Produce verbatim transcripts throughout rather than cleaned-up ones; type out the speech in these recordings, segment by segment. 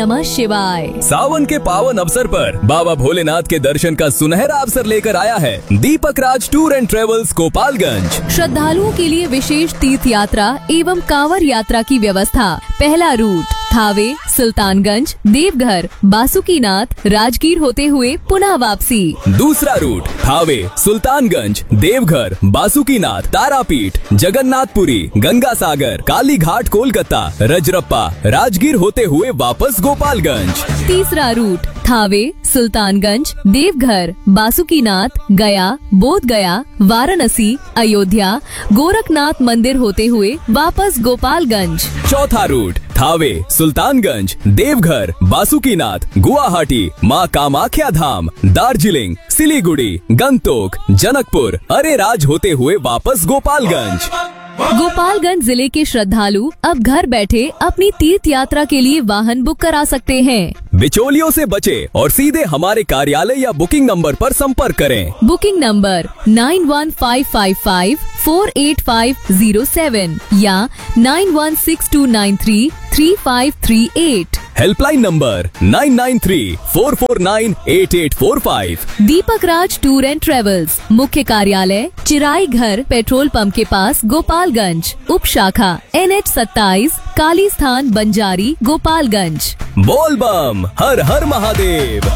नमः शिवाय। सावन के पावन अवसर पर बाबा भोलेनाथ के दर्शन का सुनहरा अवसर लेकर आया है दीपक राज टूर एंड ट्रेवल्स गोपालगंज। श्रद्धालुओं के लिए विशेष तीर्थ यात्रा एवं कांवड़ यात्रा की व्यवस्था। पहला रूट थावे, सुल्तानगंज, देवघर, बासुकीनाथ, राजगीर होते हुए पुनः वापसी। दूसरा रूट थावे, सुल्तानगंज, देवघर, बासुकीनाथ, तारापीठ, जगन्नाथपुरी, गंगा सागर, काली घाट, कोलकाता, रजरप्पा, राजगीर होते हुए वापस गोपालगंज। तीसरा रूट थावे, सुल्तानगंज, देवघर, बासुकीनाथ, गया, बोध गया, वाराणसी, अयोध्या, गोरखनाथ मंदिर होते हुए वापस गोपालगंज। चौथा रूट थावे, सुल्तानगंज, देवघर, बासुकीनाथ, गुवाहाटी, माँ कामाख्या धाम, दार्जिलिंग, सिलीगुड़ी, गंगटोक, जनकपुर, अरेराज होते हुए वापस गोपालगंज। गोपालगंज जिले के श्रद्धालु अब घर बैठे अपनी तीर्थ यात्रा के लिए वाहन बुक करा सकते हैं। बिचौलियों से बचे और सीधे हमारे कार्यालय या बुकिंग नंबर पर संपर्क करें। Booking number nine one five five five four eight five zero seven या nine one six to nine three three five three eight. Helpline number nine nine three four four nine eight eight four five. Deepak Raj tour and travels, मुख्य कार्यालय चिराई घर, petrol pump के पास, गोपालगंज। उप शाखा N H सत्ताईस, काली स्थान, बंजारी, गोपालगंज। बोल बम, हर हर महादेव।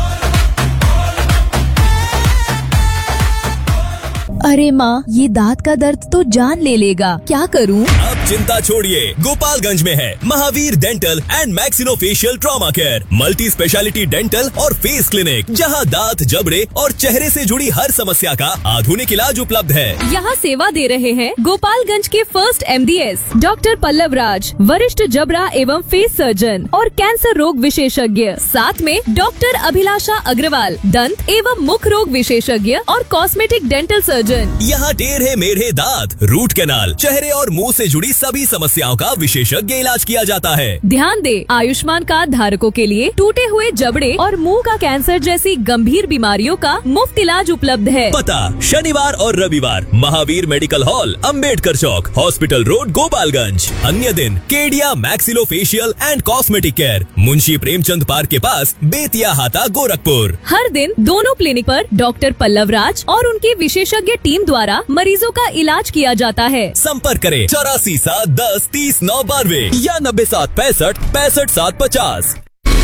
अरे माँ, ये दांत का दर्द तो जान ले लेगा, क्या करूँ? अब चिंता छोड़िए, गोपालगंज में है Mahavir dental and maxillofacial trauma care, multi speciality dental और फेस क्लिनिक, जहां दांत, जबड़े और चेहरे से जुड़ी हर समस्या का आधुनिक इलाज उपलब्ध है। यहाँ सेवा दे रहे हैं गोपालगंज के first M D S doctor Pallav राज, वरिष्ठ जबड़ा एवं फेस सर्जन और कैंसर रोग विशेषज्ञ। साथ में डॉक्टर अभिलाषा अग्रवाल, दंत एवं मुख रोग विशेषज्ञ और कॉस्मेटिक डेंटल सर्जन। यहाँ टेढ़े मेढ़े दांत, रूट कैनाल, चेहरे और मुंह से जुड़ी सभी समस्याओं का विशेषज्ञ इलाज किया जाता है। ध्यान दे, आयुष्मान कार्ड धारकों के लिए टूटे हुए जबड़े और मुंह का कैंसर जैसी गंभीर बीमारियों का मुफ्त इलाज उपलब्ध है। पता शनिवार और रविवार महावीर मेडिकल हॉल, अंबेडकर चौक, हॉस्पिटल रोड, गोपालगंज। अन्य दिन Kedia maxillofacial and cosmetic care, Munshi Premchand park के पास, बेतिया हाता, गोरखपुर। हर दिन दोनों क्लिनिक पर डॉक्टर पल्लव राज और उनके विशेषज्ञ टीम द्वारा मरीजों का इलाज किया जाता है। संपर्क करें चौरासी सात दस तीस नौ बानवे या नब्बे सात पैंसठ पैंसठ सात पचास।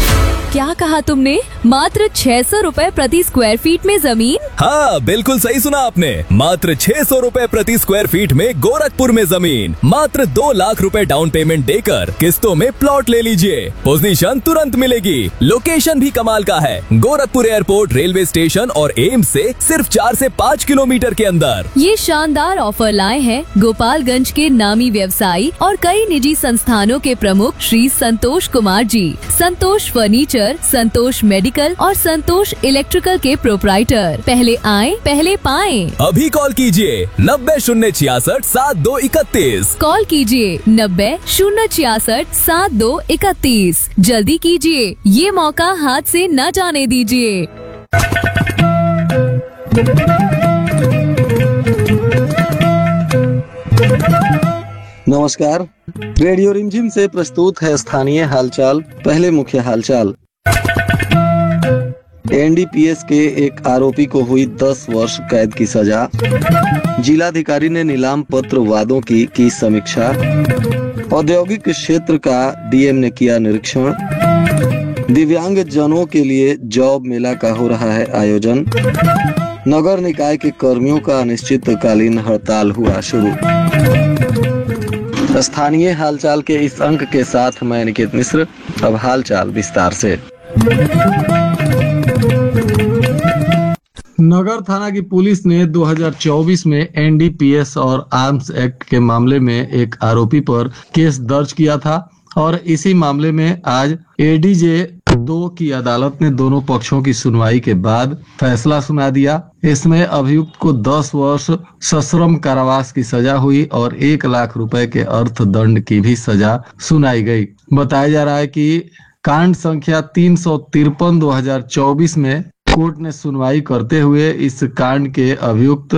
क्या कहा तुमने? मात्र छह सौ रूपए प्रति स्क्वायर फीट में जमीन? हाँ, बिल्कुल सही सुना आपने। मात्र छह सौ रूपए प्रति स्क्वायर फीट में गोरखपुर में जमीन। मात्र दो लाख रुपए डाउन पेमेंट देकर किस्तों में प्लॉट ले लीजिए। पोजीशन तुरंत मिलेगी। लोकेशन भी कमाल का है, गोरखपुर एयरपोर्ट, रेलवे स्टेशन और एम्स से सिर्फ चार से पाँच किलोमीटर के अंदर। ये शानदार ऑफर लाए हैं गोपालगंज के नामी व्यवसायी और कई निजी संस्थानों के प्रमुख श्री संतोष कुमार जी। संतोष फर्नीचर, संतोष मेडिकल और संतोष इलेक्ट्रिकल के प्रोप्राइटर। पहले आएं, पहले पाएं। अभी कॉल कीजिए नब्बे शून्य छियासठ सात दो इकतीस। कॉल कीजिए नब्बे शून्य छियासठ सात दो इकतीस। जल्दी कीजिए, ये मौका हाथ से न जाने दीजिए। नमस्कार, रेडियो रिमझिम से प्रस्तुत है स्थानीय हालचाल। पहले मुख्य हालचाल। एन डी पी एस के एक आरोपी को हुई दस वर्ष कैद की सजा। जिलाधिकारी ने नीलाम पत्र वादों की की समीक्षा। औद्योगिक क्षेत्र का डी एम ने किया निरीक्षण। दिव्यांग जनों के लिए जॉब मेला का हो रहा है आयोजन। नगर निकाय के कर्मियों का अनिश्चितकालीन हड़ताल हुआ शुरू। स्थानीय हालचाल के इस अंक के साथ मैं निकेत मिश्र। अब हालचाल विस्तार से। नगर थाना की पुलिस ने दो हज़ार चौबीस में एन डी पी एस और आर्म्स एक्ट के मामले में एक आरोपी पर केस दर्ज किया था और इसी मामले में आज ए डी जे दो की अदालत ने दोनों पक्षों की सुनवाई के बाद फैसला सुना दिया। इसमें अभियुक्त को दस वर्ष सश्रम कारावास की सजा हुई और एक लाख रुपए के अर्थदंड की भी सजा सुनाई गई। बताया जा रहा है कि कांड संख्या तीन सौ तिरपन दो हजार चौबीस में कोर्ट ने सुनवाई करते हुए इस कांड के अभियुक्त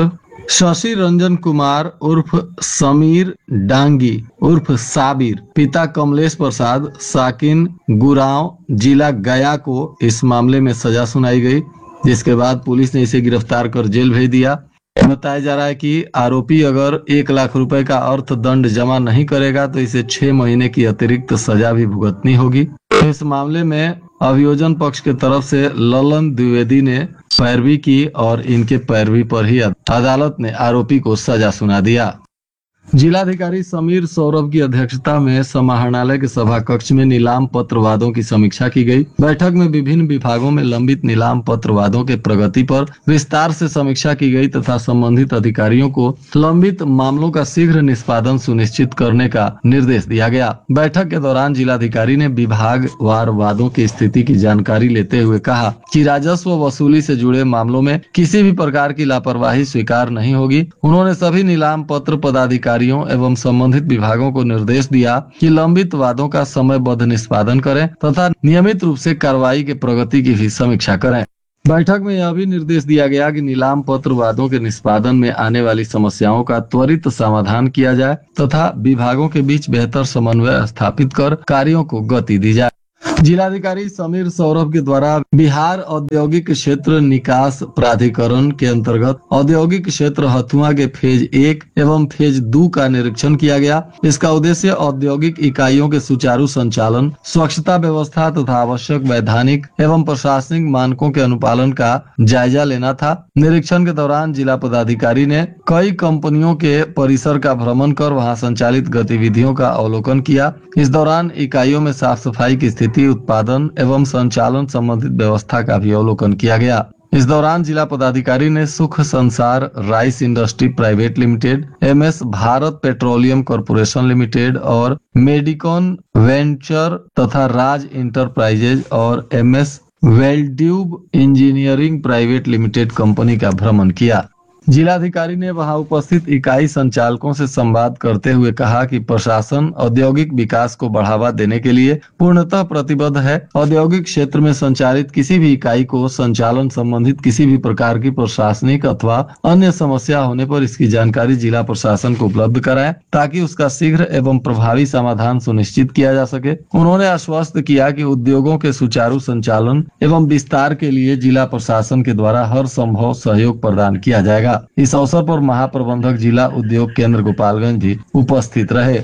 शशि रंजन कुमार उर्फ समीर डांगी उर्फ साबिर, पिता कमलेश प्रसाद साकिन गुराव, जिला गया को इस मामले में सजा सुनाई गई, जिसके बाद पुलिस ने इसे गिरफ्तार कर जेल भेज दिया। बताया जा रहा है कि आरोपी अगर एक लाख रुपए का अर्थदंड जमा नहीं करेगा तो इसे छह महीने की अतिरिक्त सजा भी भुगतनी होगी। तो इस मामले में अभियोजन पक्ष के तरफ से ललन द्विवेदी ने पैरवी की और इनके पैरवी पर ही अदालत ने आरोपी को सजा सुना दिया। जिलाधिकारी समीर सौरभ की अध्यक्षता में समाहरणालय के सभा कक्ष में नीलाम पत्र वादों की समीक्षा की गई। बैठक में विभिन्न विभागों में लंबित नीलाम पत्र वादों के प्रगति पर विस्तार से समीक्षा की गई तथा संबंधित अधिकारियों को लंबित मामलों का शीघ्र निष्पादन सुनिश्चित करने का निर्देश दिया गया। बैठक के दौरान जिलाधिकारी ने विभागवार वादों की स्थिति की जानकारी लेते हुए कहा कि राजस्व वसूली से जुड़े मामलों में किसी भी प्रकार की लापरवाही स्वीकार नहीं होगी। उन्होंने सभी नीलाम पत्र पदाधिकारी एवं संबंधित विभागों को निर्देश दिया कि लंबित वादों का समयबद्ध निष्पादन करें तथा नियमित रूप से कार्रवाई की प्रगति की भी समीक्षा करें। बैठक में यह भी निर्देश दिया गया कि नीलाम पत्र वादों के निष्पादन में आने वाली समस्याओं का त्वरित समाधान किया जाए तथा विभागों के बीच बेहतर समन्वय स्थापित कर कार्यों को गति दी जाए। जिलाधिकारी समीर सौरभ के द्वारा बिहार औद्योगिक क्षेत्र निकास प्राधिकरण के अंतर्गत औद्योगिक क्षेत्र हथुआ के फेज एक एवं फेज दो का निरीक्षण किया गया। इसका उद्देश्य औद्योगिक इकाइयों के सुचारू संचालन, स्वच्छता व्यवस्था तथा आवश्यक वैधानिक एवं प्रशासनिक मानकों के अनुपालन का जायजा लेना था। निरीक्षण के दौरान जिला पदाधिकारी ने कई कंपनियों के परिसर का भ्रमण कर वहां संचालित गतिविधियों का अवलोकन किया। इस दौरान इकाइयों में साफ सफाई की स्थिति, उत्पादन एवं संचालन संबंधित व्यवस्था का भी अवलोकन किया गया। इस दौरान जिला पदाधिकारी ने सुख संसार rice industry private limited, M S Bharat petroleum corporation limited और मेडिकॉन वेंचर तथा राज इंटरप्राइजेज और M S वेल्ड्यूब engineering private limited company का भ्रमण किया। जिलाधिकारी ने वहां उपस्थित इकाई संचालकों से संवाद करते हुए कहा कि प्रशासन औद्योगिक विकास को बढ़ावा देने के लिए पूर्णतः प्रतिबद्ध है। औद्योगिक क्षेत्र में संचालित किसी भी इकाई को संचालन संबंधित किसी भी प्रकार की प्रशासनिक अथवा अन्य समस्या होने पर इसकी जानकारी जिला प्रशासन को उपलब्ध कराएं ताकि उसका शीघ्र एवं प्रभावी समाधान सुनिश्चित किया जा सके। उन्होंने आश्वस्त किया कि उद्योगों के सुचारू संचालन एवं विस्तार के लिए जिला प्रशासन के द्वारा हर संभव सहयोग प्रदान किया जाएगा। इस अवसर पर महाप्रबंधक जिला उद्योग केंद्र गोपालगंज भी उपस्थित रहे।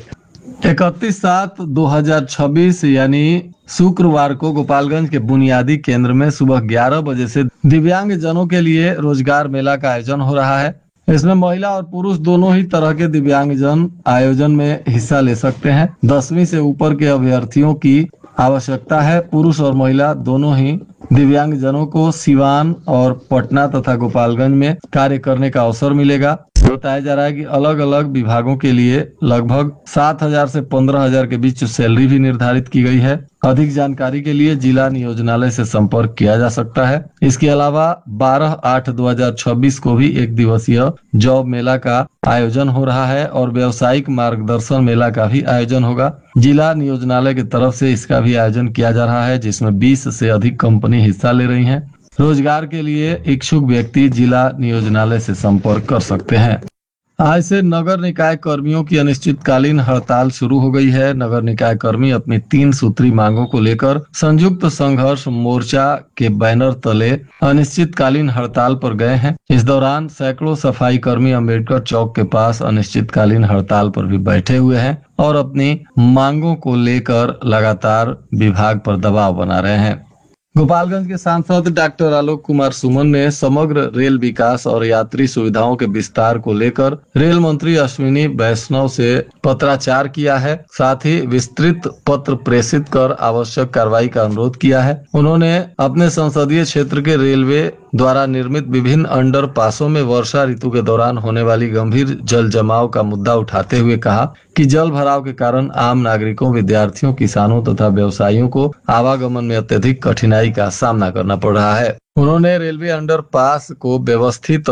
इकतीस सात दो हजार छब्बीस यानी शुक्रवार को गोपालगंज के बुनियादी केंद्र में सुबह ग्यारह बजे से दिव्यांग जनों के लिए रोजगार मेला का आयोजन हो रहा है। इसमें महिला और पुरुष दोनों ही तरह के दिव्यांग जन आयोजन में हिस्सा ले सकते हैं। दसवीं से ऊपर के अभ्यर्थियों की आवश्यकता है। पुरुष और महिला दोनों ही दिव्यांग जनों को सिवान और पटना तथा गोपालगंज में कार्य करने का अवसर मिलेगा। बताया जा रहा है कि अलग अलग विभागों के लिए लगभग सात हजार से पंद्रह हजार के बीच सैलरी भी निर्धारित की गई है। अधिक जानकारी के लिए जिला नियोजनालय से संपर्क किया जा सकता है। इसके अलावा बारह आठ दो हजार छब्बीस को भी एक दिवसीय जॉब मेला का आयोजन हो रहा है और व्यावसायिक मार्गदर्शन मेला का भी आयोजन होगा। जिला नियोजनालय की तरफ से इसका भी आयोजन किया जा रहा है, जिसमें बीस से अधिक कंपनी हिस्सा ले रही हैं। रोजगार के लिए इच्छुक व्यक्ति जिला नियोजनालय से संपर्क कर सकते हैं। आज से नगर निकाय कर्मियों की अनिश्चितकालीन हड़ताल शुरू हो गई है। नगर निकाय कर्मी अपनी तीन सूत्री मांगों को लेकर संयुक्त संघर्ष मोर्चा के बैनर तले अनिश्चितकालीन हड़ताल पर गए हैं। इस दौरान सैकड़ों सफाई कर्मी अम्बेडकर चौक के पास अनिश्चितकालीन हड़ताल पर भी बैठे हुए हैं और अपनी मांगों को लेकर लगातार विभाग पर दबाव बना रहे हैं। गोपालगंज के सांसद डॉक्टर आलोक कुमार सुमन ने समग्र रेल विकास और यात्री सुविधाओं के विस्तार को लेकर रेल मंत्री अश्विनी वैष्णव से पत्राचार किया है। साथ ही विस्तृत पत्र प्रेषित कर आवश्यक कार्रवाई का अनुरोध किया है। उन्होंने अपने संसदीय क्षेत्र के रेलवे द्वारा निर्मित विभिन्न अंडर पासों में वर्षा ऋतु के दौरान होने वाली गंभीर जल जमाव का मुद्दा उठाते हुए कहा कि जल भराव के कारण आम नागरिकों, विद्यार्थियों, किसानों तथा व्यवसायियों को आवागमन में अत्यधिक कठिनाई का सामना करना पड़ रहा है। उन्होंने रेलवे अंडर पास को व्यवस्थित और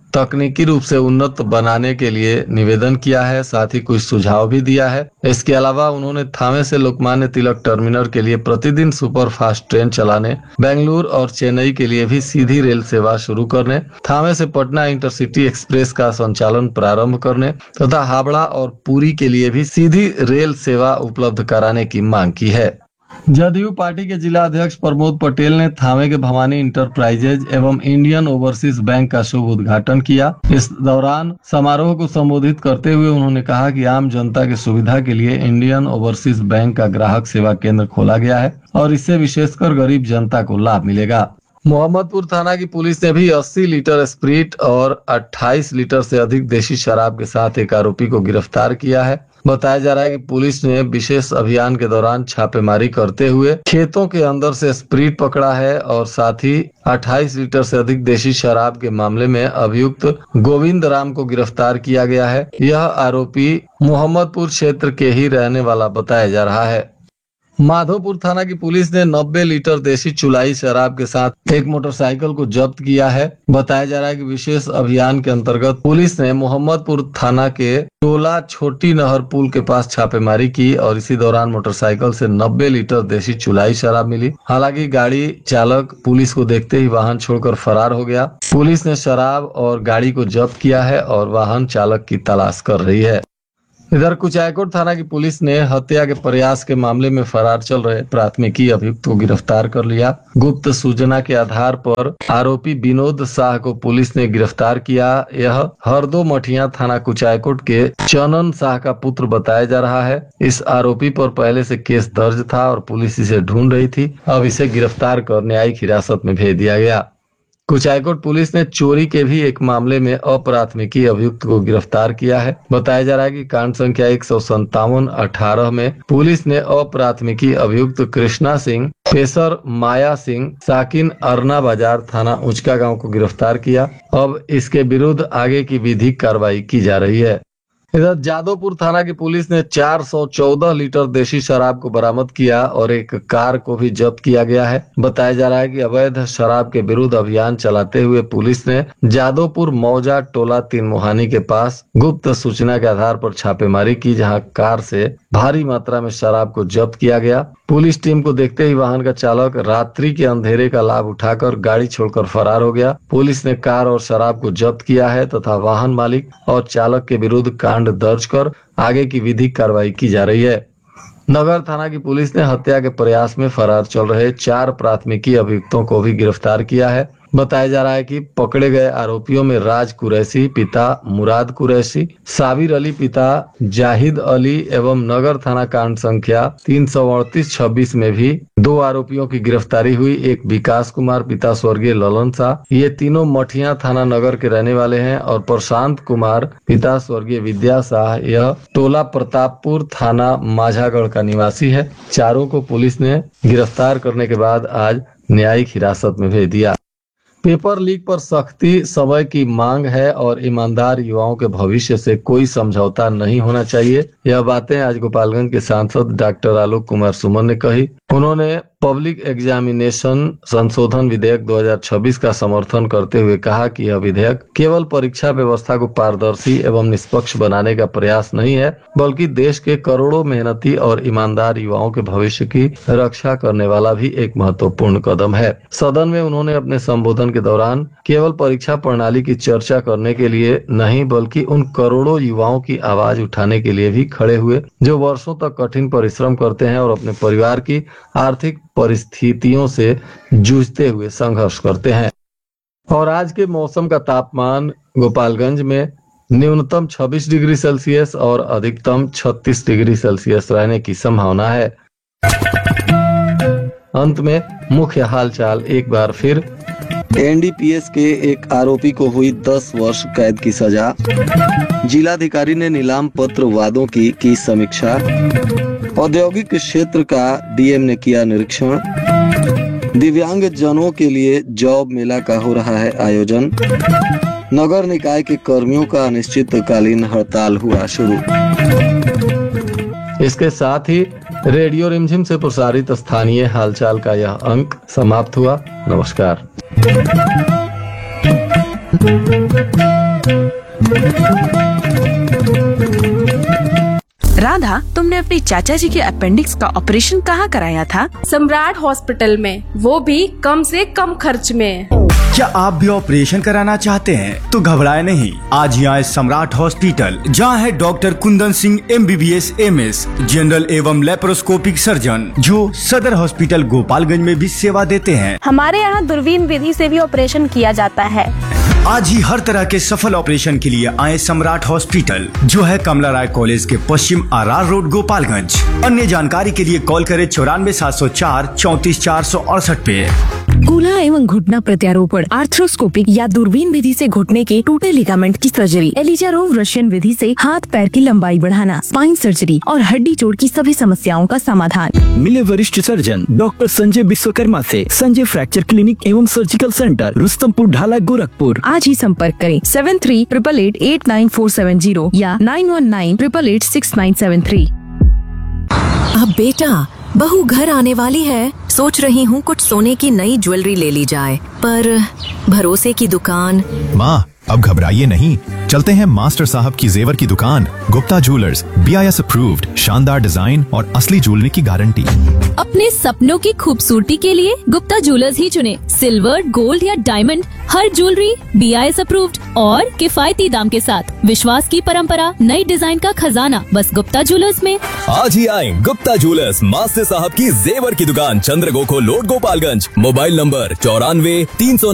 तकनीकी रूप से उन्नत बनाने के लिए निवेदन किया है, साथ ही कुछ सुझाव भी दिया है। इसके अलावा उन्होंने थावे से लोकमान्य तिलक टर्मिनल के लिए प्रतिदिन सुपर फास्ट ट्रेन चलाने, बेंगलुरु और चेन्नई के लिए भी सीधी रेल सेवा शुरू करने, थावे से पटना इंटरसिटी एक्सप्रेस का संचालन प्रारंभ करने तथा हावड़ा और पुरी के लिए भी सीधी रेल सेवा उपलब्ध कराने की मांग की है। जदयू पार्टी के जिला अध्यक्ष प्रमोद पटेल ने थावे के भवानी इंटरप्राइजेज एवं इंडियन ओवरसीज बैंक का शुभ उद्घाटन किया। इस दौरान समारोह को संबोधित करते हुए उन्होंने कहा कि आम जनता की सुविधा के लिए इंडियन ओवरसीज बैंक का ग्राहक सेवा केंद्र खोला गया है और इससे विशेषकर गरीब जनता को लाभ मिलेगा। मोहम्मदपुर थाना की पुलिस ने भी अस्सी लीटर स्प्रिट और अट्ठाईस लीटर से अधिक देशी शराब के साथ एक आरोपी को गिरफ्तार किया है। बताया जा रहा है कि पुलिस ने विशेष अभियान के दौरान छापेमारी करते हुए खेतों के अंदर से स्प्रिट पकड़ा है और साथ ही अट्ठाईस लीटर से अधिक देशी शराब के मामले में अभियुक्त गोविंद राम को गिरफ्तार किया गया है। यह आरोपी मोहम्मदपुर क्षेत्र के ही रहने वाला बताया जा रहा है। माधोपुर थाना की पुलिस ने नब्बे लीटर देशी चुलाई शराब के साथ एक मोटरसाइकिल को जब्त किया है। बताया जा रहा है कि विशेष अभियान के अंतर्गत पुलिस ने मोहम्मदपुर थाना के टोला छोटी नहर पुल के पास छापेमारी की और इसी दौरान मोटरसाइकिल से नब्बे लीटर देशी चुलाई शराब मिली। हालांकि गाड़ी चालक पुलिस को देखते ही वाहन छोड़कर फरार हो गया। पुलिस ने शराब और गाड़ी को जब्त किया है और वाहन चालक की तलाश कर रही है। इधर कुचायकोट थाना की पुलिस ने हत्या के प्रयास के मामले में फरार चल रहे प्राथमिकी अभियुक्त को गिरफ्तार कर लिया। गुप्त सूचना के आधार पर आरोपी विनोद शाह को पुलिस ने गिरफ्तार किया। यह हरदो मठिया थाना कुचायकोट के चनन शाह का पुत्र बताया जा रहा है। इस आरोपी पर पहले से केस दर्ज था और पुलिस इसे ढूंढ रही थी। अब इसे गिरफ्तार कर न्यायिक हिरासत में भेज दिया गया। कुचायकोट पुलिस ने चोरी के भी एक मामले में अप्राथमिकी अभियुक्त को गिरफ्तार किया है। बताया जा रहा है कि कांड संख्या एक सौ संतावन अठारह में पुलिस ने अप्राथमिकी अभियुक्त कृष्णा सिंह, पेशर माया सिंह, साकिन अरना बाजार थाना उचका गांव को गिरफ्तार किया। अब इसके विरुद्ध आगे की विधिक कार्रवाई की जा रही है। इधर जादवपुर थाना की पुलिस ने चार सौ चौदह लीटर देशी शराब को बरामद किया और एक कार को भी जब्त किया गया है। बताया जा रहा है कि अवैध शराब के विरुद्ध अभियान चलाते हुए पुलिस ने जादवपुर मौजा टोला तीन मोहानी के पास गुप्त सूचना के आधार पर छापेमारी की, जहां कार से भारी मात्रा में शराब को जब्त किया गया। पुलिस टीम को देखते ही वाहन का चालक रात्रि के अंधेरे का लाभ उठाकर गाड़ी छोड़कर फरार हो गया। पुलिस ने कार और शराब को जब्त किया है तथा वाहन मालिक और चालक के विरुद्ध कांड दर्ज कर आगे की विधिक कार्रवाई की जा रही है। नगर थाना की पुलिस ने हत्या के प्रयास में फरार चल रहे चार प्राथमिकी अभियुक्तों को भी गिरफ्तार किया है। बताया जा रहा है कि पकड़े गए आरोपियों में राज कुरैशी पिता मुराद कुरैशी, साबिर अली पिता जाहिद अली एवं नगर थाना कांड संख्या तीन सौ अड़तीस छब्बीस में भी दो आरोपियों की गिरफ्तारी हुई। एक विकास कुमार पिता स्वर्गीय ललन शाह, ये तीनों मठिया थाना नगर के रहने वाले हैं, और प्रशांत कुमार पिता स्वर्गीय विद्या शाह, यह टोला प्रतापपुर थाना माझागढ़ का निवासी है। चारों को पुलिस ने गिरफ्तार करने के बाद आज न्यायिक हिरासत में भेज दिया। पेपर लीक पर सख्ती समय की मांग है और ईमानदार युवाओं के भविष्य से कोई समझौता नहीं होना चाहिए। यह बातें आज गोपालगंज के सांसद डॉक्टर आलोक कुमार सुमन ने कही। उन्होंने पब्लिक एग्जामिनेशन संशोधन विधेयक दो हज़ार छब्बीस का समर्थन करते हुए कहा कि यह विधेयक केवल परीक्षा व्यवस्था को पारदर्शी एवं निष्पक्ष बनाने का प्रयास नहीं है, बल्कि देश के करोड़ों मेहनती और ईमानदार युवाओं के भविष्य की रक्षा करने वाला भी एक महत्वपूर्ण कदम है। सदन में उन्होंने अपने संबोधन के दौरान केवल परीक्षा प्रणाली की चर्चा करने के लिए नहीं, बल्कि उन करोड़ों युवाओं की आवाज उठाने के लिए भी खड़े हुए जो वर्षों तक कठिन परिश्रम करते हैं और अपने परिवार की आर्थिक परिस्थितियों से जूझते हुए संघर्ष करते हैं। और आज के मौसम का तापमान गोपालगंज में न्यूनतम छब्बीस डिग्री सेल्सियस और अधिकतम छत्तीस डिग्री सेल्सियस रहने की संभावना है। अंत में मुख्य हालचाल एक बार फिर। एन डी पी एस के एक आरोपी को हुई दस वर्ष कैद की सजा। जिलाधिकारी ने नीलाम पत्र वादों की की समीक्षा। औद्योगिक क्षेत्र का डी एम ने किया निरीक्षण। दिव्यांग जनों के लिए जॉब मेला का हो रहा है आयोजन। नगर निकाय के कर्मियों का अनिश्चितकालीन हड़ताल हुआ शुरू। इसके साथ ही रेडियो रिमझिम से प्रसारित स्थानीय हालचाल का यह अंक समाप्त हुआ। नमस्कार। राधा, तुमने अपने चाचा जी के अपेंडिक्स का ऑपरेशन कहाँ कराया था? सम्राट हॉस्पिटल में, वो भी कम से कम खर्च में। क्या आप भी ऑपरेशन कराना चाहते हैं तो घबराए नहीं, आज ही आए सम्राट हॉस्पिटल, जहां है doctor Kundan Singh M B B S M S general एवं लेप्रोस्कोपिक सर्जन, जो सदर हॉस्पिटल गोपालगंज में भी सेवा देते हैं। हमारे यहाँ दूरबीन विधि से भी ऑपरेशन किया जाता है। आज ही हर तरह के सफल ऑपरेशन के लिए आए सम्राट हॉस्पिटल, जो है कमला राय कॉलेज के पश्चिम आर रोड गोपालगंज। अन्य जानकारी के लिए कॉल करें चौरानवे सात सौ चार चौतीस चार सौ अड़सठ पे। कूल्हा एवं घुटना प्रत्यारोपण, आर्थ्रोस्कोपिक या दूरबीन विधि से घुटने के टूटे लिगामेंट की सर्जरी, एलिजारोव रशियन विधि से हाथ पैर की लंबाई बढ़ाना, स्पाइन सर्जरी और हड्डी जोड़ की सभी समस्याओं का समाधान। मिले वरिष्ठ सर्जन डॉक्टर संजय विश्वकर्मा से संजय फ्रैक्चर क्लिनिक एवं सर्जिकल सेंटर, रुस्तमपुर ढाला, गोरखपुर। आज ही संपर्क करें seven three triple eight eight nine four seven zero या nine one nine triple eight six nine seven three. अब बेटा, बहू घर आने वाली है, सोच रही हूँ कुछ सोने की नई ज्वेलरी ले ली जाए, पर भरोसे की दुकान। माँ, अब घबराइए नहीं, चलते हैं मास्टर साहब की जेवर की दुकान, Gupta jewellers, B I S approved, शानदार डिजाइन और असली ज्वेलरी की गारंटी। अपने सपनों की खूबसूरती के लिए गुप्ता ज्वेलर्स ही चुने। सिल्वर, गोल्ड या diamond, her jewellery B I S approved और किफायती दाम के साथ। विश्वास की परंपरा, नई डिजाइन का खजाना, बस गुप्ता ज्वेलर्स में। आज ही आए गुप्ता ज्वेलर्स, मास्टर साहब की जेवर की दुकान, चंद्र गोखो रोड, गोपालगंज। मोबाइल नंबर चौरानवे तीन सौ